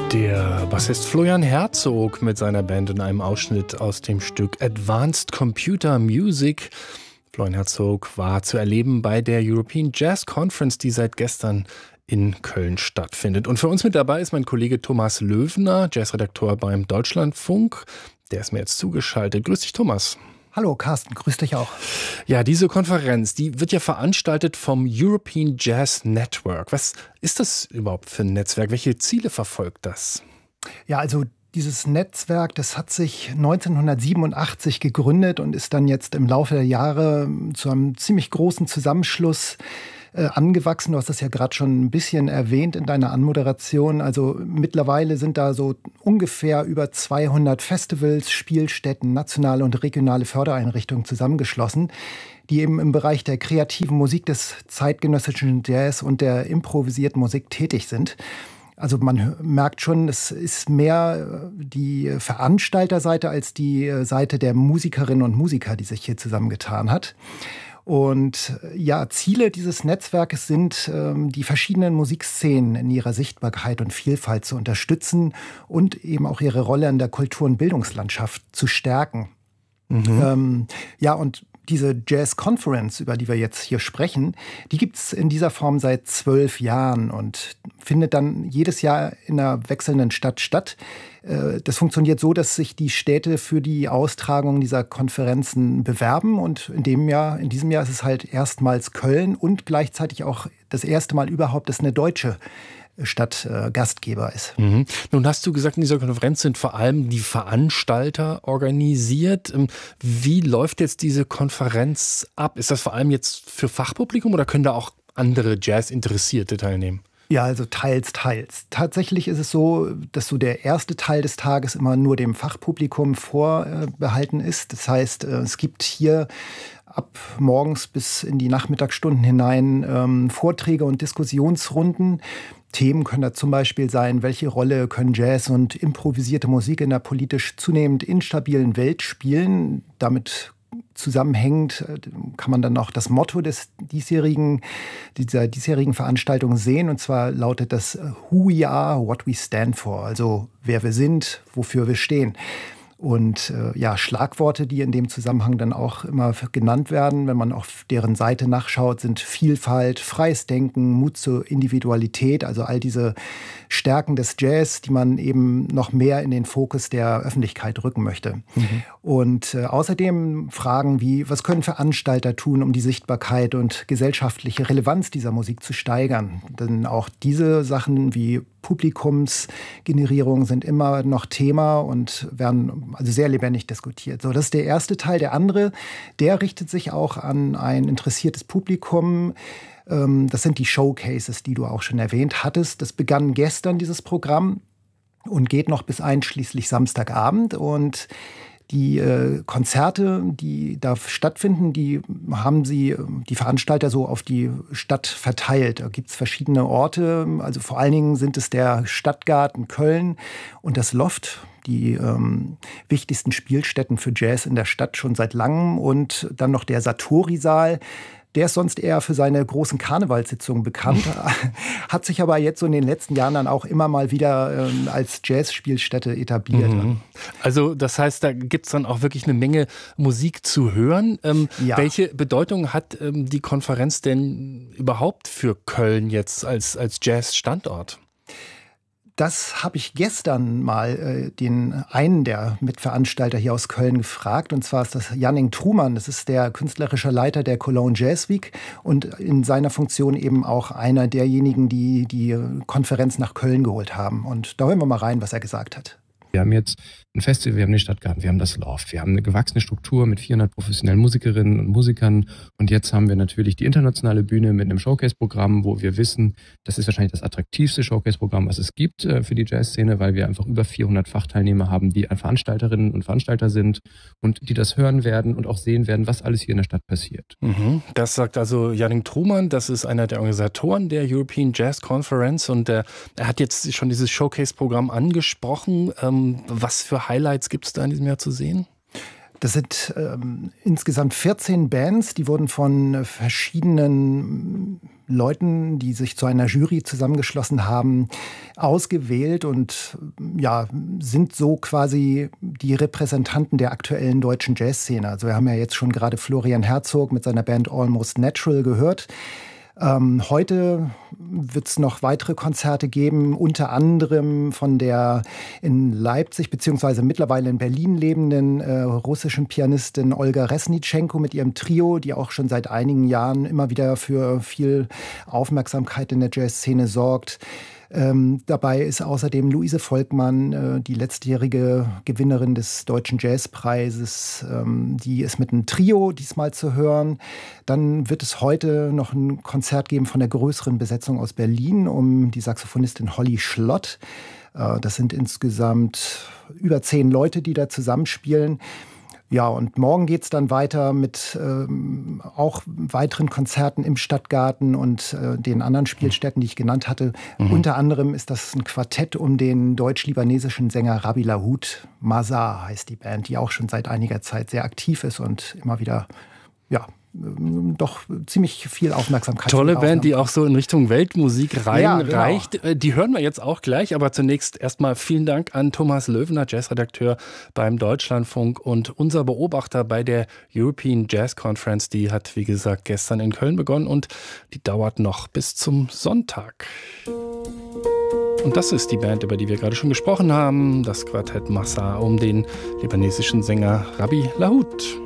Der Bassist Florian Herzog mit seiner Band in einem Ausschnitt aus dem Stück Advanced Computer Music. Florian Herzog war zu erleben bei der European Jazz Conference, die seit gestern in Köln stattfindet. Und für uns mit dabei ist mein Kollege Thomas Löwner, Jazzredakteur beim Deutschlandfunk. Der ist mir jetzt zugeschaltet. Grüß dich, Thomas. Hallo Carsten, grüß dich auch. Ja, diese Konferenz, die wird ja veranstaltet vom European Jazz Network. Was ist das überhaupt für ein Netzwerk? Welche Ziele verfolgt das? Ja, also dieses Netzwerk, das hat sich 1987 gegründet und ist dann jetzt im Laufe der Jahre zu einem ziemlich großen Zusammenschluss angewachsen. Du hast das ja gerade schon ein bisschen erwähnt in deiner Anmoderation. Also mittlerweile sind da so ungefähr über 200 Festivals, Spielstätten, nationale und regionale Fördereinrichtungen zusammengeschlossen, die eben im Bereich der kreativen Musik, des zeitgenössischen Jazz und der improvisierten Musik tätig sind. Also man merkt schon, es ist mehr die Veranstalterseite als die Seite der Musikerinnen und Musiker, die sich hier zusammengetan hat. Und ja, Ziele dieses Netzwerkes sind, die verschiedenen Musikszenen in ihrer Sichtbarkeit und Vielfalt zu unterstützen und eben auch ihre Rolle in der Kultur- und Bildungslandschaft zu stärken. Ja, und diese Jazz Conference, über die wir jetzt hier sprechen, die gibt es in dieser Form seit 12 Jahren und findet dann jedes Jahr in einer wechselnden Stadt statt. Das funktioniert so, dass sich die Städte für die Austragung dieser Konferenzen bewerben. Und in diesem Jahr ist es halt erstmals Köln und gleichzeitig auch das erste Mal überhaupt, dass eine deutsche Stadt Gastgeber ist. Mhm. Nun hast du gesagt, in dieser Konferenz sind vor allem die Veranstalter organisiert. Wie läuft jetzt diese Konferenz ab? Ist das vor allem jetzt für Fachpublikum oder können da auch andere Jazz-Interessierte teilnehmen? Ja, also teils, teils. Tatsächlich ist es so, dass so der erste Teil des Tages immer nur dem Fachpublikum vorbehalten ist. Das heißt, es gibt hier ab morgens bis in die Nachmittagsstunden hinein Vorträge und Diskussionsrunden. Themen können da zum Beispiel sein, welche Rolle können Jazz und improvisierte Musik in der politisch zunehmend instabilen Welt spielen. Damit zusammenhängend kann man dann auch das Motto dieser diesjährigen Veranstaltung sehen. Und zwar lautet das Who we are, what we stand for. Also wer wir sind, wofür wir stehen. Und ja, Schlagworte, die in dem Zusammenhang dann auch immer genannt werden, wenn man auf deren Seite nachschaut, sind Vielfalt, freies Denken, Mut zur Individualität, also all diese Stärken des Jazz, die man eben noch mehr in den Fokus der Öffentlichkeit rücken möchte. Und außerdem Fragen wie, was können Veranstalter tun, um die Sichtbarkeit und gesellschaftliche Relevanz dieser Musik zu steigern? Denn auch diese Sachen wie Publikumsgenerierung sind immer noch Thema und werden also sehr lebendig diskutiert. So, das ist der erste Teil. Der andere, der richtet sich auch an ein interessiertes Publikum. Das sind die Showcases, die du auch schon erwähnt hattest. Das begann gestern, dieses Programm, und geht noch bis einschließlich Samstagabend. Und die Konzerte, die da stattfinden, die haben die Veranstalter so auf die Stadt verteilt. Da gibt es verschiedene Orte. Also vor allen Dingen sind es der Stadtgarten Köln und das Loft, die wichtigsten Spielstätten für Jazz in der Stadt schon seit langem. Und dann noch der Satori-Saal. Der ist sonst eher für seine großen Karnevalssitzungen bekannt, hat sich aber jetzt so in den letzten Jahren dann auch immer mal wieder als Jazzspielstätte etabliert. Also das heißt, da gibt es dann auch wirklich eine Menge Musik zu hören. Ja. Welche Bedeutung hat die Konferenz denn überhaupt für Köln jetzt als Jazzstandort? Das habe ich gestern mal einen der Mitveranstalter hier aus Köln gefragt. Und zwar ist das Janning Truman. Das ist der künstlerische Leiter der Cologne Jazz Week und in seiner Funktion eben auch einer derjenigen, die die Konferenz nach Köln geholt haben. Und da hören wir mal rein, was er gesagt hat. Wir haben jetzt ein Festival, wir haben den Stadtgarten, wir haben das Loft, wir haben eine gewachsene Struktur mit 400 professionellen Musikerinnen und Musikern und jetzt haben wir natürlich die internationale Bühne mit einem Showcase-Programm, wo wir wissen, das ist wahrscheinlich das attraktivste Showcase-Programm, was es gibt für die Jazzszene, weil wir einfach über 400 Fachteilnehmer haben, die Veranstalterinnen und Veranstalter sind und die das hören werden und auch sehen werden, was alles hier in der Stadt passiert. Das sagt also Janning Truman, das ist einer der Organisatoren der European Jazz Conference und er hat jetzt schon dieses Showcase-Programm angesprochen. Was für Highlights gibt es da in diesem Jahr zu sehen? Das sind insgesamt 14 Bands, die wurden von verschiedenen Leuten, die sich zu einer Jury zusammengeschlossen haben, ausgewählt und ja, sind so quasi die Repräsentanten der aktuellen deutschen Jazzszene. Also wir haben ja jetzt schon gerade Florian Herzog mit seiner Band Almost Natural gehört. Heute wird es noch weitere Konzerte geben, unter anderem von der in Leipzig bzw. mittlerweile in Berlin lebenden russischen Pianistin Olga Resnitschenko mit ihrem Trio, die auch schon seit einigen Jahren immer wieder für viel Aufmerksamkeit in der Jazzszene sorgt. Dabei ist außerdem Luise Volkmann, die letztjährige Gewinnerin des Deutschen Jazzpreises. Die ist mit einem Trio diesmal zu hören. Dann wird es heute noch ein Konzert geben von der größeren Besetzung aus Berlin um die Saxophonistin Holly Schlott. Das sind insgesamt über 10 Leute, die da zusammenspielen. Ja, und morgen geht's dann weiter mit auch weiteren Konzerten im Stadtgarten und den anderen Spielstätten, die ich genannt hatte. Unter anderem ist das ein Quartett um den deutsch-libanesischen Sänger Rabbi Lahoud. Mazar heißt die Band, die auch schon seit einiger Zeit sehr aktiv ist und immer wieder, ja, doch ziemlich viel Aufmerksamkeit. Tolle Band, die auch so in Richtung Weltmusik reinreicht. Ja, genau. Die hören wir jetzt auch gleich, aber zunächst erstmal vielen Dank an Thomas Löwener, Jazzredakteur beim Deutschlandfunk und unser Beobachter bei der European Jazz Conference. Die hat, wie gesagt, gestern in Köln begonnen und die dauert noch bis zum Sonntag. Und das ist die Band, über die wir gerade schon gesprochen haben, das Quartett Mazar um den libanesischen Sänger Rabbi Lahoud.